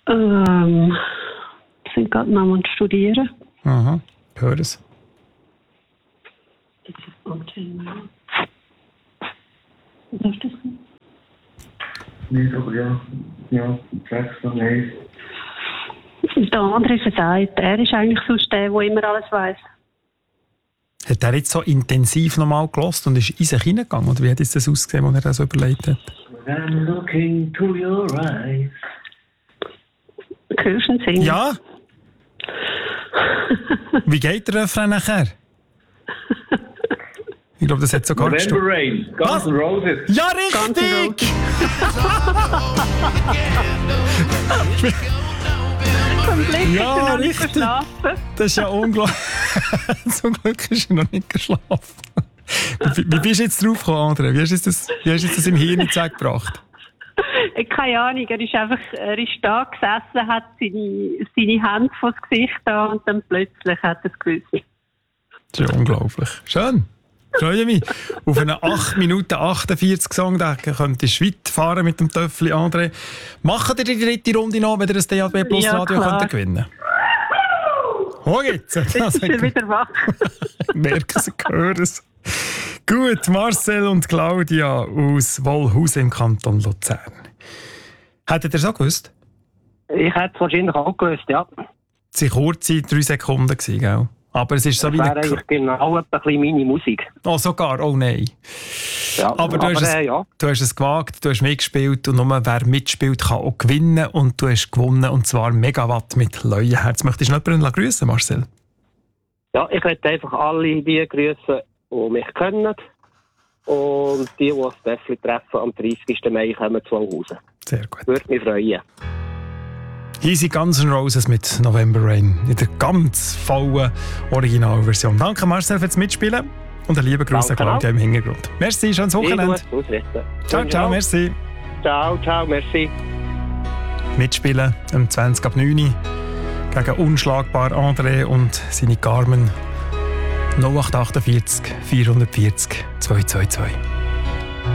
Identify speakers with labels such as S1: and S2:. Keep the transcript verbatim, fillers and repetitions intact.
S1: Ähm, sind gerade noch am Studieren.
S2: Aha, ich höre es.
S1: Das ist Antennen. Was ist das?
S3: Nicht, aber ja, ja, sag's noch nicht.
S1: Der andere versagt. Er ist eigentlich sonst der, der immer alles weiss.
S2: Hat er jetzt so intensiv nochmal gehört und ist in sich hineingegangen? Oder wie hat das ausgesehen, als er das so überlegt hat?
S3: When I'm looking to your eyes.
S1: Hörst du ihn singen?
S2: Ja? Wie geht der Refrain nachher? Ich glaube, das hat sogar
S3: November Rain, Guns N' Roses.
S2: Ja, richtig! Ja, richtig. Das ist ja unglaublich. Zum Glück ist er noch nicht geschlafen. Wie, wie bist du jetzt drauf gekommen, André? Wie hast du das, wie hast du das im Hirn gebracht?
S1: Keine Ahnung, er ist einfach er ist da gesessen, hat seine, seine Hand vor das Gesicht da und dann plötzlich hat er es gewusst.
S2: Das ist ja unglaublich. Schön. Ich freue mich. Auf einen acht Minuten achtundvierzig Song, da könntest du weit fahren mit dem Töffel, André. Machen ihr die dritte Runde noch, wenn ihr das D A B Plus
S1: Ja,
S2: Radio könnt gewinnen könnt? Oh, geht's.
S1: Jetzt ist er wieder wach.
S2: Merken Sie, hören es. Gut, Marcel und Claudia aus Wollhausen im Kanton Luzern. Hättet ihr es auch gewusst?
S4: Ich hätte es wahrscheinlich auch gewusst, ja.
S2: Es waren kurze drei Sekunden, gewesen, gell? Aber es ist so
S4: Das
S2: wie
S4: wäre
S2: eine...
S4: eigentlich genau ein bisschen meine Musik.
S2: Oh, sogar? Oh nein.
S4: Ja,
S2: aber du,
S4: aber,
S2: hast es,
S4: äh, ja.
S2: du hast es gewagt, du hast mitgespielt und nur wer mitspielt, kann auch gewinnen. Und du hast gewonnen, und zwar Megawatt mit Leuenherz. Möchtest du noch jemanden grüßen, Marcel?
S4: Ja, ich möchte einfach alle die grüßen, die mich kennen. Und die, die das Steffli treffen, am dreißigsten Mai kommen zu Wollhausen.
S2: Sehr gut.
S4: Würde mich freuen.
S2: Hier sind Guns N' Roses mit November Rain in der ganz vollen Originalversion. Danke Marcel fürs Mitspielen und einen lieben Gruß an Claudia im Hintergrund. Merci, schönes Wochenende. Ciao, ciao, merci.
S4: Ciao, ciao, merci.
S2: Mitspielen am zwanzig ab neun Uhr gegen unschlagbar André und seine Carmen null acht acht acht, vier vierzig, zwei zwei zwei.